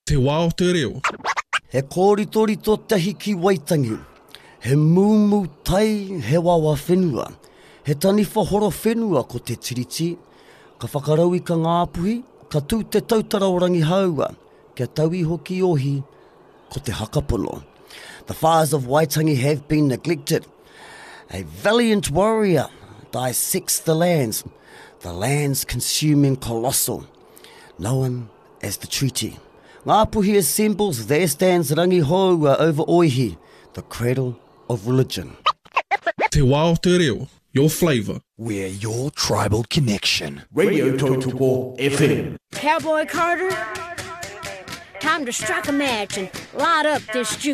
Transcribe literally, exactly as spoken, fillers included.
Te wā o te reo. He kōrito-rito tahi ki Waitangi. He mūmu tai he wawa whenua. He tani whahoro whenua ko te tiriti. Ka whakarau i ka ngāpuhi, ka tū te tautara o rangi haua. Kia tauhi hoki ohi ko te hakapono. The fires of Waitangi have been neglected. A valiant warrior dissects the lands. The lands consuming colossal, known as the treaty. Ngāpuhi assembles, there stands Rangi Houa over Oihi, the cradle of religion. Te wā o te reo, your flavour. We're your tribal connection. Radio Tautuko F M. Cowboy Carter, time to strike a match and light up this juke.